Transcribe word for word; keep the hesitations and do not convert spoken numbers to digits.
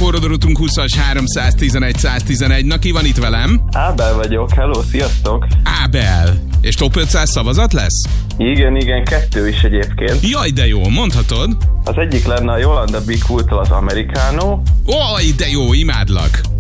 forradorotunk húszas háromszáztizenegy száztizenegy. Na, ki van itt velem? Ábel vagyok, hello, sziasztok! Ábel. És top ötszáz szavazat lesz? Igen, igen, kettő is egyébként. Jaj, de jó, mondhatod. Az egyik lenne a Yolanda Be Cool-tól az Americano. Oj, de jó, imádlak.